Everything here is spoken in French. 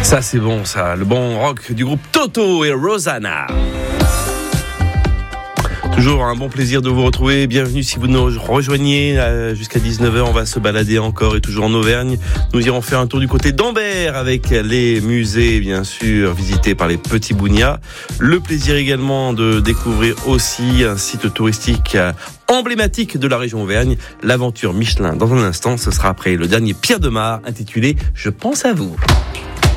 Ça c'est bon, ça, le bon rock du groupe Toto et Rosanna. Toujours un bon plaisir de vous retrouver. Bienvenue si vous nous rejoignez jusqu'à 19h. On va se balader encore et toujours en Auvergne. Nous irons faire un tour du côté d'Ambert avec les musées, bien sûr, visités par les petits Bougnats. Le plaisir également de découvrir aussi un site touristique emblématique de la région Auvergne, l'aventure Michelin. Dans un instant, ce sera après le dernier Pierre de Mar intitulé « Je pense à vous ».